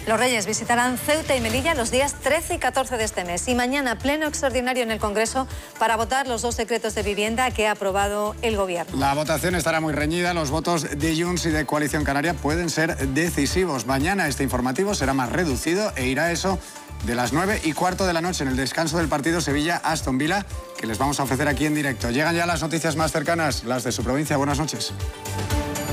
Los Reyes visitarán Ceuta y Melilla los días 13 y 14 de este mes. Y mañana pleno extraordinario en el Congreso para votar los 2 decretos de vivienda que ha aprobado el Gobierno. La votación estará muy reñida. Los votos de Junts y de Coalición Canaria pueden ser decisivos. Mañana este informativo será más reducido e irá eso de las 9:15 de la noche en el descanso del partido Sevilla-Aston Villa, que les vamos a ofrecer aquí en directo. Llegan ya las noticias más cercanas, las de su provincia. Buenas noches.